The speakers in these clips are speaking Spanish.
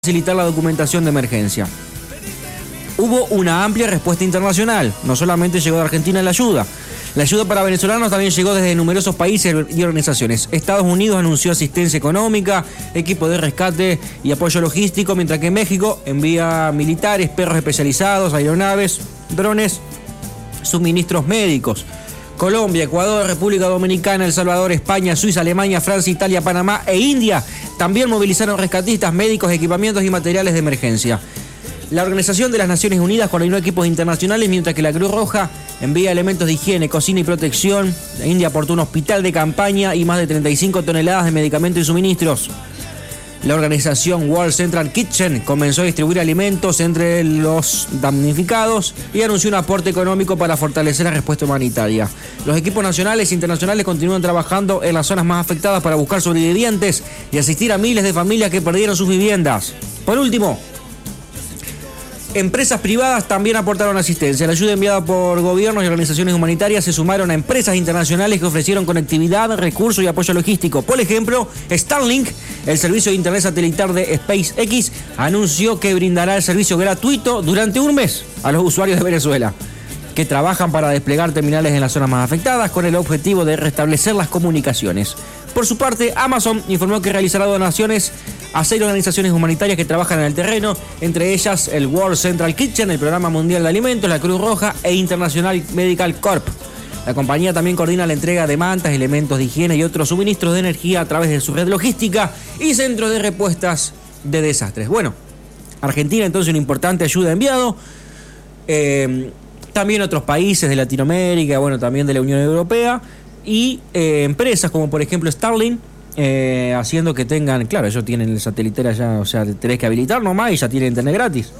facilitar la documentación de emergencia. Hubo una amplia respuesta internacional, no solamente llegó de Argentina la ayuda para venezolanos también llegó desde numerosos países y organizaciones. Estados Unidos anunció asistencia económica, equipo de rescate y apoyo logístico, mientras que México envía militares, perros especializados, aeronaves, drones, suministros médicos. Colombia, Ecuador, República Dominicana, El Salvador, España, Suiza, Alemania, Francia, Italia, Panamá e India también movilizaron rescatistas, médicos, equipamientos y materiales de emergencia. La Organización de las Naciones Unidas coordinó equipos internacionales, mientras que la Cruz Roja envía elementos de higiene, cocina y protección. La India aportó un hospital de campaña y más de 35 toneladas de medicamentos y suministros. La organización World Central Kitchen comenzó a distribuir alimentos entre los damnificados y anunció un aporte económico para fortalecer la respuesta humanitaria. Los equipos nacionales e internacionales continúan trabajando en las zonas más afectadas para buscar sobrevivientes y asistir a miles de familias que perdieron sus viviendas. Por último, empresas privadas también aportaron asistencia. La ayuda enviada por gobiernos y organizaciones humanitarias se sumaron a empresas internacionales que ofrecieron conectividad, recursos y apoyo logístico. Por ejemplo, Starlink, el servicio de internet satelital de SpaceX, anunció que brindará el servicio gratuito durante un mes a los usuarios de Venezuela, que trabajan para desplegar terminales en las zonas más afectadas con el objetivo de restablecer las comunicaciones. Por su parte, Amazon informó que realizará donaciones a 6 organizaciones humanitarias que trabajan en el terreno, entre ellas el World Central Kitchen, el Programa Mundial de Alimentos, la Cruz Roja e International Medical Corp. La compañía también coordina la entrega de mantas, elementos de higiene y otros suministros de energía a través de su red logística y centros de respuestas de desastres. Bueno, Argentina entonces una importante ayuda enviado. También otros países de Latinoamérica, bueno, también de la Unión Europea y empresas como por ejemplo Starlink, haciendo que tengan, claro, ellos tienen el satelital ya, o sea, tenés que habilitar nomás y ya tienen internet gratis.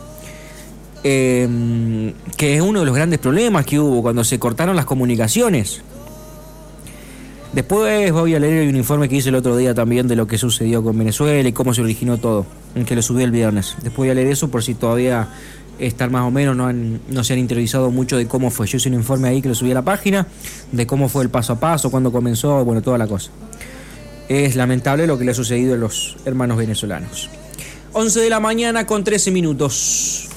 Que es uno de los grandes problemas que hubo cuando se cortaron las comunicaciones. Después voy a leer el informe que hice el otro día también de lo que sucedió con Venezuela y cómo se originó todo, que lo subí el viernes. Después voy a leer eso por si todavía están más o menos, no se han interiorizado mucho de cómo fue. Yo hice un informe ahí que lo subí a la página, de cómo fue el paso a paso, cuándo comenzó, bueno, toda la cosa. Es lamentable lo que le ha sucedido a los hermanos venezolanos. 11 de la mañana con 13 minutos.